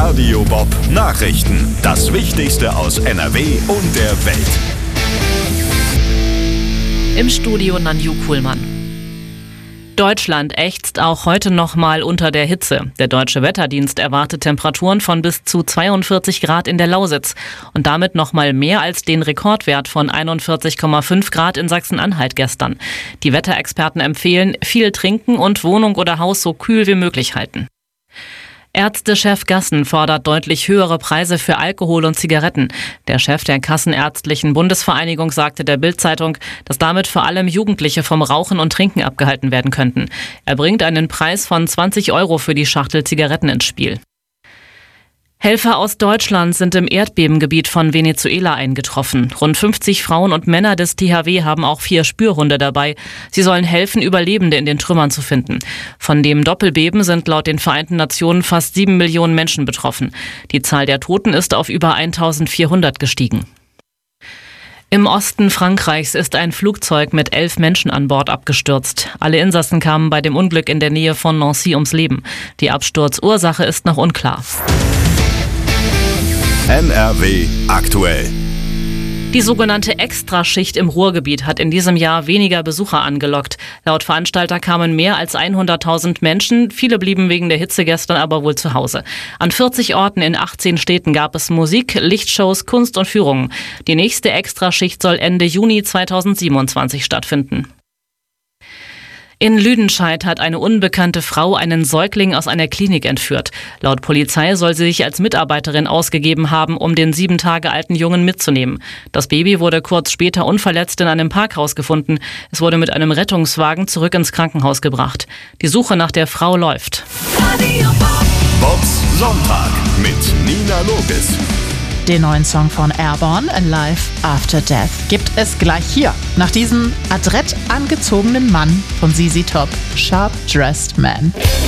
Radio Bob Nachrichten. Das Wichtigste aus NRW und der Welt. Im Studio Nanju Kuhlmann. Deutschland ächzt auch heute noch mal unter der Hitze. Der Deutsche Wetterdienst erwartet Temperaturen von bis zu 42 Grad in der Lausitz und damit noch mal mehr als den Rekordwert von 41,5 Grad in Sachsen-Anhalt gestern. Die Wetterexperten empfehlen, viel trinken und Wohnung oder Haus so kühl wie möglich halten. Ärztechef Gassen fordert deutlich höhere Preise für Alkohol und Zigaretten. Der Chef der Kassenärztlichen Bundesvereinigung sagte der Bild-Zeitung, dass damit vor allem Jugendliche vom Rauchen und Trinken abgehalten werden könnten. Er bringt einen Preis von 20 € für die Schachtel Zigaretten ins Spiel. Helfer aus Deutschland sind im Erdbebengebiet von Venezuela eingetroffen. Rund 50 Frauen und Männer des THW haben auch 4 Spürhunde dabei. Sie sollen helfen, Überlebende in den Trümmern zu finden. Von dem Doppelbeben sind laut den Vereinten Nationen fast 7 Millionen Menschen betroffen. Die Zahl der Toten ist auf über 1400 gestiegen. Im Osten Frankreichs ist ein Flugzeug mit 11 Menschen an Bord abgestürzt. Alle Insassen kamen bei dem Unglück in der Nähe von Nancy ums Leben. Die Absturzursache ist noch unklar. NRW aktuell. Die sogenannte Extraschicht im Ruhrgebiet hat in diesem Jahr weniger Besucher angelockt. Laut Veranstalter kamen mehr als 100.000 Menschen. Viele blieben wegen der Hitze gestern aber wohl zu Hause. An 40 Orten in 18 Städten gab es Musik, Lichtshows, Kunst und Führungen. Die nächste Extraschicht soll Ende Juni 2027 stattfinden. In Lüdenscheid hat eine unbekannte Frau einen Säugling aus einer Klinik entführt. Laut Polizei soll sie sich als Mitarbeiterin ausgegeben haben, um den 7 Tage alten Jungen mitzunehmen. Das Baby wurde kurz später unverletzt in einem Parkhaus gefunden. Es wurde mit einem Rettungswagen zurück ins Krankenhaus gebracht. Die Suche nach der Frau läuft. Bobs Sonntag mit Nina Logis. Den neuen Song von Airborne, A Life After Death, gibt es gleich hier. Nach diesem adrett angezogenen Mann von ZZ Top, Sharp Dressed Man.